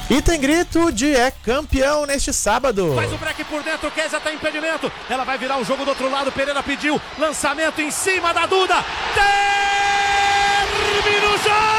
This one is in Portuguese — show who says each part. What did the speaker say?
Speaker 1: E tem grito de é campeão neste sábado.
Speaker 2: Faz o break por dentro, Kézia tá impedimento. Ela vai virar o jogo do outro lado. Pereira pediu lançamento em cima da Duda. Termina o jogo!